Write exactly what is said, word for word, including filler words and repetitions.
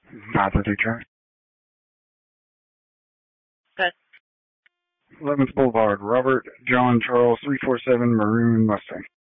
five oh three Charlie. Good. eleventh Boulevard, Robert John Charles three four seven Maroon Mustang.